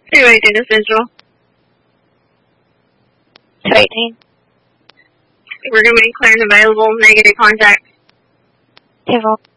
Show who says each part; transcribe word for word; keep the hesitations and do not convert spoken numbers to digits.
Speaker 1: two eighteen to Central.
Speaker 2: two eighteen.
Speaker 1: We're going to be clearing available, negative contact.
Speaker 2: Table.